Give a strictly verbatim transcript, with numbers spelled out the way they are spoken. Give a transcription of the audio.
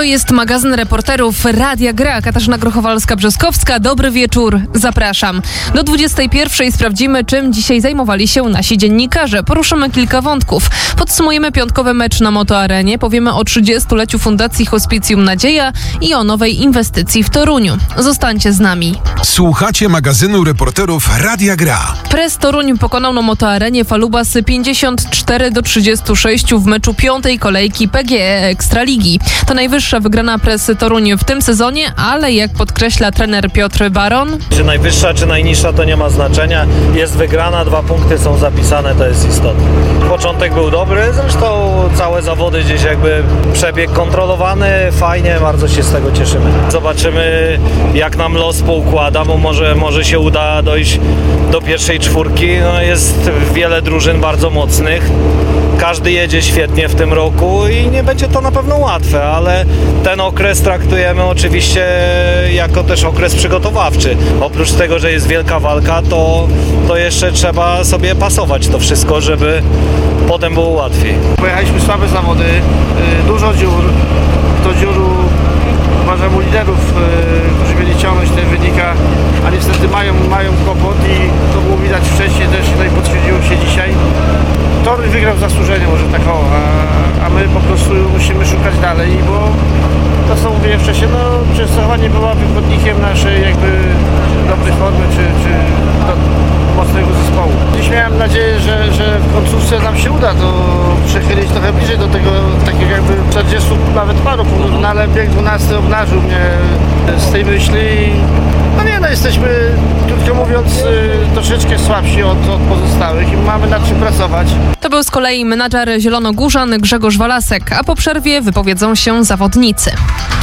jest magazyn reporterów Radia Gra. Katarzyna Grochowalska-Brzeskowska. Dobry wieczór, zapraszam. Do dwudziestej pierwszej sprawdzimy, czym dzisiaj zajmowali się nasi dziennikarze. Poruszymy kilka wątków. Podsumujemy piątkowy mecz na Motoarenie. Powiemy o trzydziestoleciu Fundacji Hospicjum Nadzieja i o nowej inwestycji w Toruniu. Zostańcie z nami. Słuchacie magazynu reporterów Radia Gra. Press Toruń pokonał na Motoarenie Falubas pięćdziesiąt cztery do trzydziestu sześciu w meczu piątej kolejki P G E Ekstraligi. To najwyższa wygrana Press Toruń w tym sezonie, ale jak podkreśla trener Piotr Baron... Czy najwyższa, czy najniższa, to nie ma znaczenia. Jest wygrana, dwa punkty są zapisane, to jest istotne. Początek był dobry, zresztą całe zawody gdzieś jakby przebieg kontrolowany, fajnie, bardzo się z tego cieszymy. Zobaczymy, jak nam los poukłada, bo może, może się uda dojść do pierwszej czwórki. No, jest wiele drużyn bardzo mocnych. Każdy jedzie świetnie w tym roku i nie będzie to na pewno łatwe, ale ten okres traktujemy oczywiście jako też okres przygotowawczy. Oprócz tego, że jest wielka walka, to, to jeszcze trzeba sobie pasować to wszystko, żeby potem było łatwiej. Pojechaliśmy słabe zawody, dużo dziur. Do dziuru uważam u liderów, którzy mieli ciągnąć ten wynika, a niestety mają, mają kłopot i to było widać wcześniej, też tutaj potwierdziło się dzisiaj. Toruń wygrał zasłużenie, może tak o, a, a my po prostu musimy szukać dalej, bo to co mówiłem wcześniej, no Częstochowa nie była wychodnikiem naszej jakby dobrej formy czy, czy do mocnego zespołu. Dziś miałem nadzieję, że, że w końcówce nam się uda to przechylić trochę bliżej do tego takiego jakby czterdziestu nawet paru punktów, no ale bieg dwunasty obnażył mnie z tej myśli. No nie, no jesteśmy, krótko mówiąc, troszeczkę słabsi od, od pozostałych i mamy nad czym pracować. To był z kolei menadżer zielonogórzan Grzegorz Walasek, a po przerwie wypowiedzą się zawodnicy.